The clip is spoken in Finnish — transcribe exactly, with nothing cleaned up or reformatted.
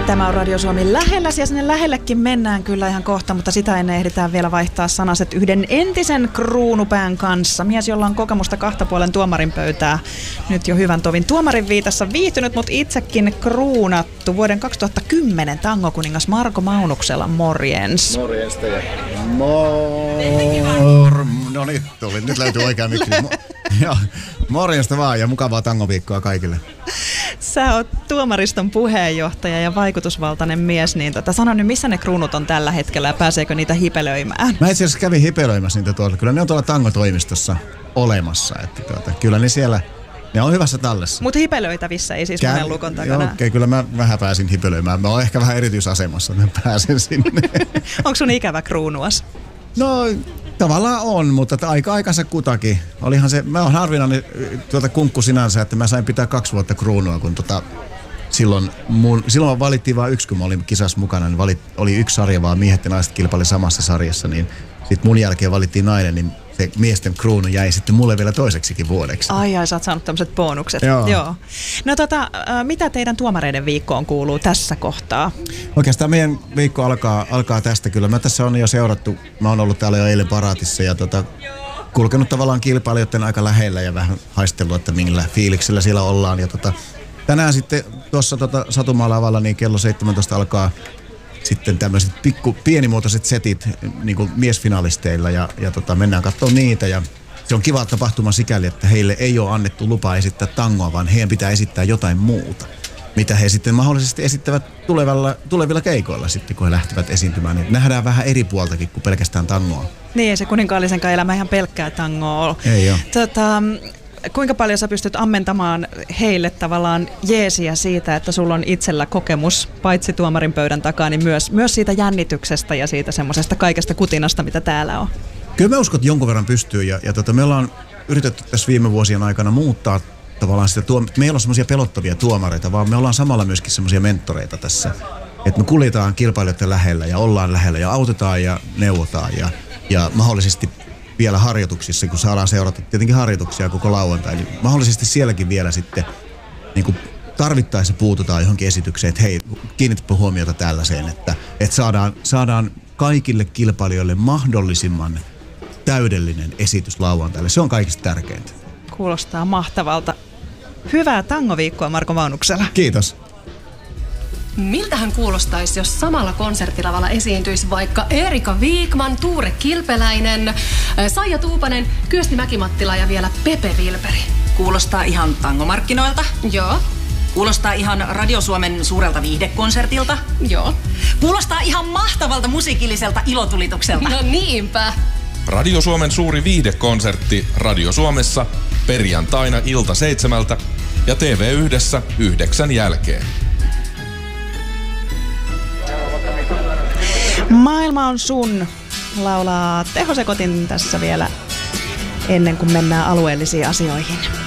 Tämä on Radio Suomi lähellä ja sinne lähellekin mennään kyllä ihan kohta, mutta sitä ennen ehditään vielä vaihtaa sanaset yhden entisen kruunupään kanssa. Mies, jolla on kokemusta kahta puolen tuomarin pöytää. Nyt jo hyvän tovin tuomarin viitassa viihtynyt, mutta itsekin kruunattu. Vuoden kaksituhattakymmenen tangokuningas Marko Maunuksella, morjens. Morjens teille. Mor... No niin, tuli. Nyt löytyy oikea mikki. Mo... Morjesta vaan ja mukavaa tangoviikkoa kaikille. Sä oot tuomariston puheenjohtaja ja vaikutusvaltainen mies, niin tota, sano nyt, missä ne kruunut on tällä hetkellä ja pääseekö niitä hipelöimään? Mä itse asiassa kävin hipelöimässä niitä tuolla. Kyllä ne on tuolla tangotoimistossa olemassa. Että tuota, kyllä ne siellä, ne on hyvässä tallessa. Mutta hipelöitävissä ei siis monen lukon takana. Okei, okay, kyllä mä vähän pääsin hipelöimään. Mä oon ehkä vähän erityisasemassa, että mä pääsen sinne. Onko sun ikävä kruunuas? No... Tavallaan on, mutta aika aikansa kutakin. Olihan se, mä oon harvinainen tuota kunkku sinänsä, että mä sain pitää kaksi vuotta kruunua, kun tota, silloin, mun, silloin valittiin vain yksi, kun mä olin kisassa mukana, niin valit, oli yksi sarja vaan, miehet ja naiset kilpaili samassa sarjassa, niin sit mun jälkeen valittiin nainen, niin se miesten kruunu jäi sitten mulle vielä toiseksikin vuodeksi. Ai ai, sä oot saanut tämmöiset bonukset. Joo. Joo. No tota, mitä teidän tuomareiden viikkoon kuuluu tässä kohtaa? Oikeastaan meidän viikko alkaa, alkaa tästä kyllä. Mä tässä on jo seurattu, mä oon ollut täällä jo eilen paraatissa ja tota, kulkenut tavallaan kilpailijoiden aika lähellä ja vähän haistellut, että millä fiiliksellä siellä ollaan. Ja tota, tänään sitten tuossa tota, Satumaa-lavalla niin kello seitsemäntoista alkaa sitten tämmöiset pikku, pienimuotoiset setit niin kuin miesfinalisteilla ja, ja tota, mennään katsomaan niitä ja se on kiva tapahtuma sikäli, että heille ei ole annettu lupaa esittää tangoa, vaan heidän pitää esittää jotain muuta, mitä he sitten mahdollisesti esittävät tulevalla, tulevilla keikoilla sitten, kun he lähtevät esiintymään. Niin nähdään vähän eri puoltakin kuin pelkästään tangoa. Niin, ei se kuninkaallisenkaan elämä ihan pelkkää tangoa ole. Ei ole. Tota, kuinka paljon sä pystyt ammentamaan heille tavallaan jeesiä siitä, että sulla on itsellä kokemus, paitsi tuomarin pöydän takaa, niin myös, myös siitä jännityksestä ja siitä semmoisesta kaikesta kutinasta, mitä täällä on? Kyllä mä uskon, että jonkun verran pystyy ja, ja tota, me ollaan yritetty tässä viime vuosien aikana muuttaa tavallaan sitä tuom- me ei olla semmoisia pelottavia tuomareita, vaan me ollaan samalla myöskin semmoisia mentoreita tässä. Että me kuljetaan kilpailijoiden lähellä ja ollaan lähellä ja autetaan ja neuvotaan ja, ja mahdollisesti vielä harjoituksissa, kun saadaan seurata tietenkin harjoituksia koko lauantai, niin mahdollisesti sielläkin vielä sitten niin kuin tarvittaessa puututaan johonkin esitykseen, että hei, kiinnitäpä huomiota tällaiseen, että, että saadaan, saadaan kaikille kilpailijoille mahdollisimman täydellinen esitys lauantaille. Se on kaikista tärkeintä. Kuulostaa mahtavalta. Hyvää tangoviikkoa Marko Maunuksella. Kiitos. Miltähän kuulostaisi, jos samalla konserttilavalla esiintyisi vaikka Erika Viikman, Tuure Kilpeläinen, Saija Tuupanen, Kyösti Mäkimattila ja vielä Pepe Vilperi? Kuulostaa ihan tangomarkkinoilta. Joo. Kuulostaa ihan Radio Suomen suurelta viihdekonsertilta. Joo. Kuulostaa ihan mahtavalta musiikilliselta ilotulitukselta. No niinpä. Radio Suomen suuri viihdekonsertti Radio Suomessa perjantaina ilta seitsemältä ja T V yhdessä yhdeksän jälkeen. Maailma on sun, laulaa Teho Sekotin tässä vielä ennen kuin mennään alueellisiin asioihin.